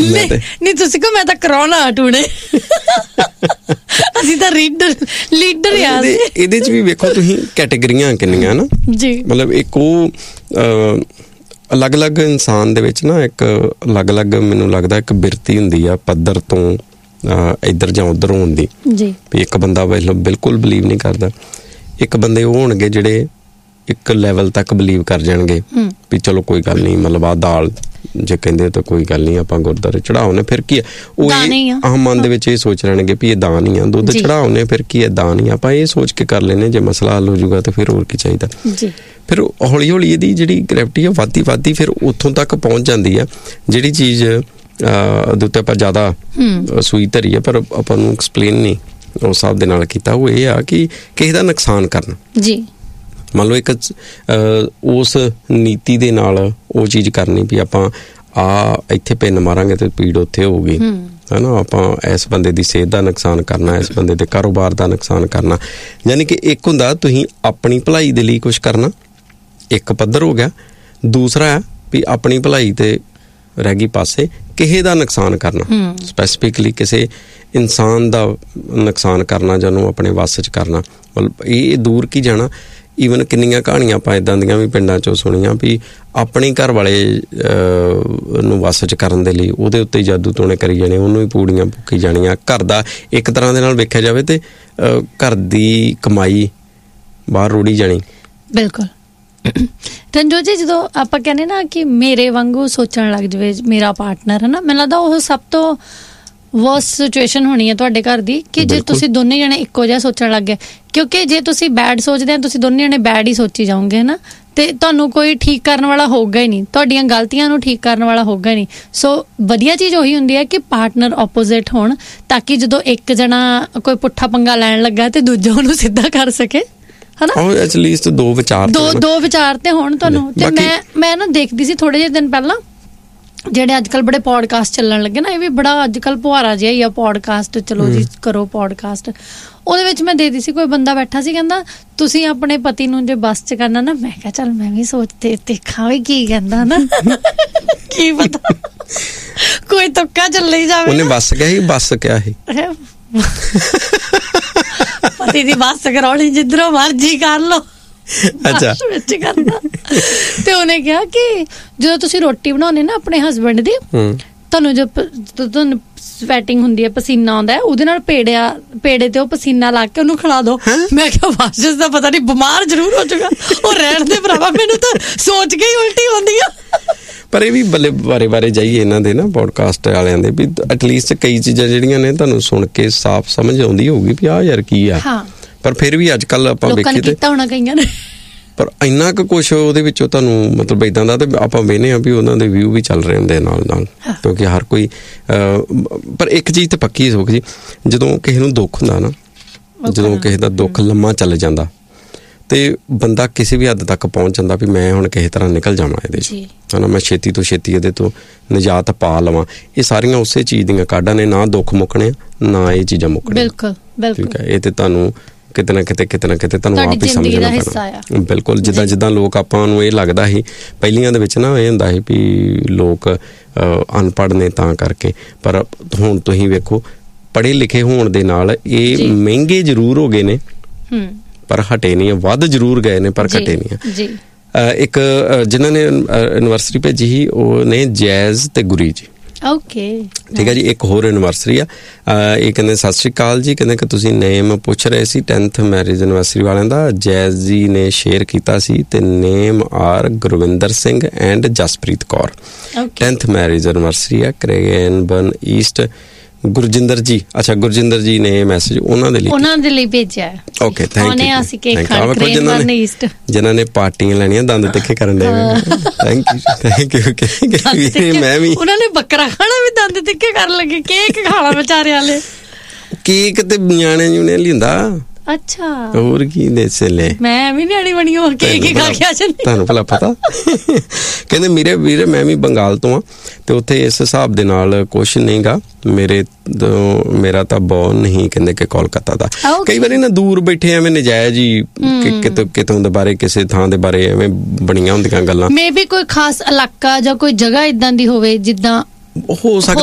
ਨਹੀਂ ਤੁਸੀਂ ਕਹੋ ਮੈਂ ਤਾਂ ਕਰਾਉਣਾ ਟੂਣੇ ਅਸੀਂ ਤਾਂ ਲੀਡਰ ਆ। ਇਹਦੇ ਚ ਵੀ ਵੇਖੋ ਤੁਸੀਂ ਕੈਟੇਗਰੀਆਂ ਕਿੰਨੀਆਂ ਨਾ ਜੀ, ਮਤਲਬ ਇੱਕ ਉਹ ਅਲੱਗ-ਅਲੱਗ ਇਨਸਾਨ ਦੇ ਵਿੱਚ ਨਾ ਇੱਕ ਅਲੱਗ-ਅਲੱਗ ਮੈਨੂੰ ਲੱਗਦਾ ਇੱਕ ਬਿਰਤੀ ਹੁੰਦੀ ਆ ਪੱਧਰ ਤੋਂ ਇੱਧਰ ਜਾਂ ਉੱਧਰ ਹੋਣ ਦੀ ਜੀ। ਵੀ ਇੱਕ ਬੰਦਾ ਬਿਲਕੁਲ ਬਲੀਵ ਨਹੀਂ ਕਰਦਾ, ਇੱਕ ਬੰਦੇ ਉਹ ਹੋਣਗੇ ਜਿਹੜੇ ਇੱਕ ਲੈਵਲ ਤੱਕ ਬਲੀਵ ਕਰ ਜਾਣਗੇ ਵੀ ਚਲੋ ਕੋਈ ਗੱਲ ਨਹੀਂ, ਮਤਲਬ ਆਹ ਦਾਲ ਜੇ ਕਹਿੰਦੇ ਤਾਂ ਕੋਈ ਗੱਲ ਨਹੀਂ ਆਪਾਂ ਗੁਰਦੁਆਰੇ ਚੜਾਉਨੇ ਫਿਰ ਕੀ ਹੈ, ਉਹ ਆਹ ਮਨ ਦੇ ਵਿੱਚ ਇਹ ਸੋਚ ਲੈਣਗੇ ਵੀ ਇਹ ਦਾਨ ਹੀ ਆ, ਦੁੱਧ ਚੜਾਉਨੇ ਫਿਰ ਕੀ ਹੈ ਦਾਨ ਹੀ, ਆਪਾਂ ਇਹ ਸੋਚ ਕੇ ਕਰ ਲੈਨੇ ਜੇ ਮਸਲਾ ਹੱਲ ਹੋ ਜਾਊਗਾ ਤਾਂ ਫਿਰ ਹੋਰ ਕੀ ਚਾਹੀਦਾ। ਫਿਰ ਹੌਲੀ ਹੌਲੀ ਇਹਦੀ ਜਿਹੜੀ ਗ੍ਰੈਵਿਟੀ ਆ ਵੱਧਦੀ ਫਿਰ ਉੱਥੋਂ ਤੱਕ ਪਹੁੰਚ ਜਾਂਦੀ ਆ ਜਿਹੜੀ ਚੀਜ਼ ਉਹਦੇ ਉੱਤੇ ਆਪਾਂ ਜ਼ਿਆਦਾ ਸੂਈ ਧਰੀ ਆ ਪਰ ਆਪਾਂ ਨੂੰ ਐਕਸਪਲੇਨ ਨਹੀਂ ਉਸ ਹਿਸਾਬ ਦੇ ਨਾਲ ਕੀਤਾ। ਉਹ ਇਹ ਆ ਕਿ ਕਿਸੇ ਦਾ ਨੁਕਸਾਨ ਕਰਨਾ ਜੀ, ਮੰਨ ਲਓ ਇੱਕ ਉਸ ਨੀਤੀ ਦੇ ਨਾਲ ਉਹ ਚੀਜ਼ ਕਰਨੀ ਵੀ ਆਪਾਂ ਇੱਥੇ ਪਿੰਨ ਮਾਰਾਂਗੇ ਤੇ ਪੀੜ ਉੱਥੇ ਹੋਊਗੀ ਹੈ ਨਾ, ਆਪਾਂ ਇਸ ਬੰਦੇ ਦੀ ਸਿਹਤ ਦਾ ਨੁਕਸਾਨ ਕਰਨਾ, ਇਸ ਬੰਦੇ ਦੇ ਕਾਰੋਬਾਰ ਦਾ ਨੁਕਸਾਨ ਕਰਨਾ। ਯਾਨੀ ਕਿ ਇੱਕ ਹੁੰਦਾ ਤੁਸੀਂ ਆਪਣੀ ਭਲਾਈ ਦੇ ਲਈ ਕੁਛ ਕਰਨਾ, ਇੱਕ ਪੱਧਰ ਹੋ ਗਿਆ। ਦੂਸਰਾ ਵੀ ਆਪਣੀ ਭਲਾਈ ਤੇ ਰਹਿ ਗਈ ਪਾਸੇ ਕਿਸੇ ਦਾ ਨੁਕਸਾਨ ਕਰਨਾ, ਸਪੈਸੀਫਿਕਲੀ ਕਿਸੇ ਇਨਸਾਨ ਦਾ ਨੁਕਸਾਨ ਕਰਨਾ ਜਾਂ ਉਹਨੂੰ ਆਪਣੇ ਵੱਸ 'ਚ ਕਰਨਾ। ਮਤਲਬ ਇਹ ਦੂਰ ਕੀ ਜਾਣਾ, ਈਵਨ ਕਿੰਨੀਆਂ ਕਹਾਣੀਆਂ ਆਪਾਂ ਇੱਦਾਂ ਦੀਆਂ ਵੀ ਪਿੰਡਾਂ 'ਚੋਂ ਸੁਣੀਆਂ ਵੀ ਆਪਣੇ ਘਰ ਵਾਲੇ ਨੂੰ ਵੱਸ 'ਚ ਕਰਨ ਦੇ ਲਈ ਉਹਦੇ ਉੱਤੇ ਹੀ ਜਾਦੂ ਟੂਣੇ ਕਰੀ ਜਾਣੇ, ਉਹਨੂੰ ਹੀ ਪੂੜੀਆਂ ਭੁੱਕੀ ਜਾਣੀਆਂ। ਘਰ ਦਾ ਇੱਕ ਤਰ੍ਹਾਂ ਦੇ ਨਾਲ ਵੇਖਿਆ ਜਾਵੇ ਤੇ ਘਰ ਦੀ ਕਮਾਈ ਬਾਹਰ ਰੋੜੀ ਜਾਣੀ। ਬਿਲਕੁਲ ਰਣਜੋਤ ਜੀ, ਜਦੋਂ ਆਪਾਂ ਕਹਿੰਦੇ ਨਾ ਕਿ ਮੇਰੇ ਵਾਂਗੂ ਸੋਚਣ ਲੱਗ ਜਾਵੇ ਮੇਰਾ ਪਾਰਟਨਰ ਹੈ ਨਾ, ਮੈਨੂੰ ਲੱਗਦਾ ਉਹ ਸਭ ਤੋਂ ਵਰਸਟ ਸਿਚੁਏਸ਼ਨ ਹੋਣੀ ਹੈ ਤੁਹਾਡੇ ਘਰ ਦੀ ਕਿ ਜੇ ਤੁਸੀਂ ਦੋਨੇ ਜਣੇ ਇੱਕੋ ਜਿਹਾ ਸੋਚਣ ਲੱਗ ਗਏ। ਕਿਉਂਕਿ ਜੇ ਤੁਸੀਂ ਬੈਡ ਸੋਚਦੇ ਆ ਤੁਸੀਂ ਦੋਨੇ ਜਣੇ ਬੈਡ ਹੀ ਸੋਚੀ ਜਾਓਗੇ ਹੈ ਨਾ, ਤੇ ਤੁਹਾਨੂੰ ਕੋਈ ਠੀਕ ਕਰਨ ਵਾਲਾ ਹੋਊਗਾ ਹੀ ਨਹੀਂ, ਤੁਹਾਡੀਆਂ ਗਲਤੀਆਂ ਨੂੰ ਠੀਕ ਕਰਨ ਵਾਲਾ ਹੋਊਗਾ ਹੀ ਨਹੀਂ। ਸੋ ਵਧੀਆ ਚੀਜ਼ ਉਹੀ ਹੁੰਦੀ ਹੈ ਕਿ ਪਾਰਟਨਰ ਆਪੋਜ਼ਿਟ ਹੋਣ ਤਾਂ ਕਿ ਜਦੋਂ ਇੱਕ ਜਣਾ ਕੋਈ ਪੁੱਠਾ ਪੰਗਾ ਲੈਣ ਲੱਗਾ ਤੇ ਦੂਜਾ ਉਹਨੂੰ ਸਿੱਧਾ ਕਰ ਸਕੇ ਹਨਾ। ਐਟਲੀਸਟ ਦੋ ਵਿਚਾਰ ਤੇ ਹੋਣ ਤੁਹਾਨੂੰ। ਤੇ ਮੈਂ ਨਾ ਦੇਖਦੀ ਸੀ ਥੋੜੇ ਜਿਹੇ ਦਿਨ ਪਹਿਲਾਂ ਜਿਹੜੇ ਅੱਜ ਕੱਲ੍ਹ ਬੜੇ ਪੋਡਕਾਸਟ ਚੱਲਣ ਲੱਗੇ ਨਾ, ਇਹ ਵੀ ਬੜਾ ਅੱਜ ਕੱਲ੍ਹ ਪੁਹਾਰਾ ਜਿਹਾ ਹੀ ਆ ਪੋਡਕਾਸਟ, ਚਲੋ ਜੀ ਕਰੋ ਪੋਡਕਾਸਟ। ਉਹਦੇ ਵਿੱਚ ਮੈਂ ਦੇਖਦੀ ਸੀ ਕੋਈ ਬੰਦਾ ਬੈਠਾ ਸੀ ਕਹਿੰਦਾ ਤੁਸੀਂ ਆਪਣੇ ਪਤੀ ਨੂੰ ਜੇ ਬੱਸ 'ਚ ਕਰਨਾ ਨਾ, ਮੈਂ ਕਿਹਾ ਚੱਲ ਮੈਂ ਵੀ ਸੋਚਦੇ ਦੇਖਾਂ ਵੀ ਕੀ ਕਹਿੰਦਾ ਨਾ ਕੀ ਪਤਾ ਕੋਈ ਤੁੱਕਾ ਚੱਲੇ ਜਾਵੇ। ਉਹਨੇ ਬੱਸ ਕਿਹਾ ਸੀ, ਬੱਸ ਕਿਹਾ ਸੀ ਪਤੀ ਦੀ ਬੱਸ ਕਰਾਉਣੀ ਜਿੱਧਰੋਂ ਮਰਜੀ ਕਰ ਲਓ। ਅੱਛਾ ਵਿੱਚ ਕਰਨਾ। ਤੇ ਉਹਨੇ ਕਿਹਾ ਕਿ ਜਦੋਂ ਤੁਸੀਂ ਰੋਟੀ ਬਣਾਉਂਦੇ ਨਾ ਆਪਣੇ ਹਸਬੈਂਡ ਦੀ, ਤੁਹਾਨੂੰ ਤੁਹਾਨੂੰ ਸਵੈਟਿੰਗ ਹੁੰਦੀ ਹੈ, ਪਸੀਨਾ ਆਉਂਦਾ, ਉਹਦੇ ਨਾਲ ਪੇੜੇ ਤੇ ਉਹ ਪਸੀਨਾ ਲਾ ਕੇ ਉਹਨੂੰ ਖਿਲਾ ਦੋ। ਮੈਂ ਕਿਹਾ ਵਾਸ਼ਸ ਦਾ ਪਤਾ ਨਹੀਂ ਬਿਮਾਰ ਜ਼ਰੂਰ ਹੋ ਜਾਊਗਾ। ਉਹ ਰਹਿਣ ਦੇ ਭਰਾਵਾ, ਮੈਨੂੰ ਤਾਂ ਸੋਚ ਕੇ ਹੀ ਉਲਟੀ ਹੁੰਦੀ ਆ। ਪਰ ਇਹ ਵੀ ਬੱਲੇ ਬਾਰੇ ਜਾਈਏ ਇਹਨਾਂ ਦੇ ਨਾ ਪੋਡਕਾਸਟ ਵਾਲਿਆਂ ਦੇ ਵੀ ਐਟਲੀਸਟ ਕਈ ਚੀਜ਼ਾਂ ਜਿਹੜੀਆਂ ਨੇ ਤੁਹਾਨੂੰ ਸੁਣ ਕੇ ਸਾਫ਼ ਸਮਝ ਆਉਂਦੀ ਹੋਊਗੀ ਵੀ ਆਹ ਯਾਰ ਕੀ ਆ। ਪਰ ਫਿਰ ਵੀ ਅੱਜ ਕੱਲ੍ਹ ਆਪਾਂ ਵੇਖੀਏ ਤੇ ਕਈਆਂ ਨੇ ਪਰ ਇੰਨਾ ਕੁ ਕੁਛ ਉਹਦੇ ਵਿੱਚੋਂ ਤੁਹਾਨੂੰ ਮਤਲਬ ਇੱਦਾਂ ਦਾ ਤੇ ਆਪਾਂ ਵੇਖਦੇ ਹਾਂ ਵੀ ਉਹਨਾਂ ਦੇ ਵਿਊ ਵੀ ਚੱਲ ਰਹੇ ਹੁੰਦੇ ਨਾਲ ਕਿਉਂਕਿ ਹਰ ਕੋਈ ਪਰ ਇੱਕ ਚੀਜ਼ ਤੇ ਪੱਕੀ ਸੁੱਖ ਜੀ, ਜਦੋਂ ਕਿਸੇ ਨੂੰ ਦੁੱਖ ਹੁੰਦਾ ਨਾ, ਜਦੋਂ ਕਿਸੇ ਦਾ ਦੁੱਖ ਲੰਮਾ ਚੱਲ ਜਾਂਦਾ ਤੇ ਬੰਦਾ ਕਿਸੇ ਵੀ ਹੱਦ ਤੱਕ ਪਹੁੰਚ ਜਾਂਦਾ ਵੀ ਮੈਂ ਹੁਣ ਕਿਸੇ ਤਰ੍ਹਾਂ ਨਿਕਲ ਜਾਵਾਂ ਇਹਦੇ 'ਚ ਹੈ ਨਾ, ਮੈਂ ਛੇਤੀ ਤੋਂ ਛੇਤੀ ਇਹਦੇ ਤੋਂ ਨਿਜਾਤ ਪਾ ਲਵਾਂ। ਇਹ ਸਾਰੀਆਂ ਉਸੇ ਚੀਜ਼ ਦੀਆਂ ਕਾਢਾਂ ਨੇ, ਨਾ ਦੁੱਖ ਮੁੱਕਣੇ ਨਾ ਇਹ ਚੀਜ਼ਾਂ ਮੁੱਕਣੀਆਂ। ਬਿਲਕੁਲ ਠੀਕ ਹੈ। ਇਹ ਤੇ ਤੁਹਾਨੂੰ ਕਿਤੇ ਨਾ ਕਿਤੇ ਤੁਹਾਨੂੰ ਆਪ ਹੀ ਸਮਝਣਾ ਪੈਣਾ। ਬਿਲਕੁਲ ਜਿੱਦਾਂ ਲੋਕ ਆਪਾਂ ਨੂੰ ਇਹ ਲੱਗਦਾ ਸੀ ਪਹਿਲੀਆਂ ਦੇ ਵਿੱਚ ਨਾ, ਇਹ ਹੁੰਦਾ ਸੀ ਵੀ ਲੋਕ ਅਨਪੜ੍ਹ ਨੇ ਤਾਂ ਕਰਕੇ, ਪਰ ਹੁਣ ਤੁਸੀਂ ਵੇਖੋ ਪੜ੍ਹੇ ਲਿਖੇ ਹੋਣ ਦੇ ਨਾਲ ਇਹ ਮਹਿੰਗੇ ਜ਼ਰੂਰ ਹੋ ਗਏ ਨੇ ਪਰ ਹਟੇ ਨਹੀਂ, ਵੱਧ ਜ਼ਰੂਰ ਗਏ ਨੇ ਪਰ ਘਟੇ ਨਹੀਂ। ਇੱਕ ਜਿਨ੍ਹਾਂ ਨੇ ਯੂਨੀਵਰਸਿਟੀ ਭੇਜੀ ਸੀ ਉਹ ਨੇ ਜੈਜ਼ ਤੇ ਗੁਰੀ ਜੀ। ਓਕੇ ਠੀਕ ਹੈ ਜੀ। ਇੱਕ ਹੋਰ ਯੂਨੀਵਰਸਿਟੀ ਆ, ਇਹ ਕਹਿੰਦੇ ਸਤਿ ਸ਼੍ਰੀ ਅਕਾਲ ਜੀ, ਕਹਿੰਦੇ ਕਿ ਤੁਸੀਂ ਨੇਮ ਪੁੱਛ ਰਹੇ ਸੀ 10th ਮੈਰਿਜ ਯੂਨੀਵਰਸਿਟੀ ਵਾਲਿਆਂ ਦਾ, ਜੈਜ਼ ਜੀ ਨੇ ਸ਼ੇਅਰ ਕੀਤਾ ਸੀ ਤੇ ਨੇਮ R Gurvinder Singh and Jaspreet Kaur. 10th marriage university ਆ, ਕ੍ਰੈਗਨਬਰਨ ਈਸਟ। ਗੁਰਜਿੰਦਰ ਜੀ, ਅੱਛਾ ਗੁਰਜਿੰਦਰ ਜੀ ਨੇ ਮੈਸੇਜ ਉਹਨਾਂ ਦੇ ਲਈ ਭੇਜਿਆ। Okay thank you. ਜਿਨ੍ਹਾਂ ਨੇ ਪਾਰਟੀਆਂ ਲੈਣੀਆਂ ਦੰਦ ਤਿੱਖੇ ਕਰਨ ਦੇ, ਥੈਂਕ ਯੂ। ਮੈਂ ਵੀ ਉਹਨਾਂ ਨੇ ਬੱਕਰਾ ਖਾਣਾ ਵੀ ਦੰਦ ਤਿੱਖੇ ਕਰਨ ਲੱਗੇ, ਕੇਕ ਖਾਣਾ ਵਿਚਾਰੇ ਵਾਲੇ, ਕੇਕ ਤੇ ਨਿਆਣੇ ਜੁਣੇ ਲਿਆਂਦਾ। ਅੱਛਾ ਹੋਰ ਕੀ ਦੇਸੇ ਲੈ, ਮੈਂ ਵੀ ਨਿਆਣੀ ਬਣੀ ਹੋ ਕੇਕ ਹੀ ਖਾ ਕੇ ਆ ਜਾਂਦੀ। ਤੁਹਾਨੂੰ ਭਲਾ ਪਤਾ ਕਹਿੰਦੇ ਮੇਰੇ ਵੀਰੇ ਮੈਂ ਵੀ ਬੰਗਾਲ ਤੋਂ ਆ ਤੇ ਉੱਥੇ ਇਸ ਹਿਸਾਬ ਦੇ ਨਾਲ ਕੁਛ ਨਹੀਂ ਗਾ, ਮੇਰਾ ਤਾਂ ਬਹੁਤ ਨਹੀਂ ਕਹਿੰਦੇ ਕਿ ਕੋਲਕਾਤਾ ਦਾ। ਕਈ ਵਾਰੀ ਨਾ ਦੂਰ ਬੈਠੇ ਐਵੇਂ ਨਜਾਇਜ਼ ਹੀ ਕਿਤੋਂ ਦੇ ਬਾਰੇ ਕਿਸੇ ਥਾਂ ਦੇ ਬਾਰੇ ਐਵੇਂ ਬਣੀਆਂ ਹੁੰਦੀਆਂ ਗੱਲਾਂ। ਮੇ ਵੀ ਕੋਈ ਖਾਸ ਇਲਾਕਾ ਜਾਂ ਕੋਈ ਜਗ੍ਹਾ ਏਦਾਂ ਦੀ ਹੋਵੇ ਜਿੱਦਾਂ ਹੋ ਸਕਦਾ